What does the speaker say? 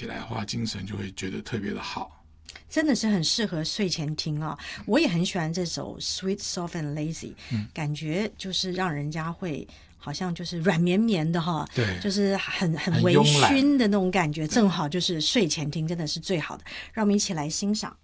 起来的话，精神就会觉得特别的好。 真的是很适合睡前听啊！我也很喜欢这首 Sweet Soft and Lazy，感觉就是让人家会好像就是软绵绵的哈， 对， 就是很微醺的那种感觉，正好就是睡前听，真的是最好的。让我们一起来欣赏。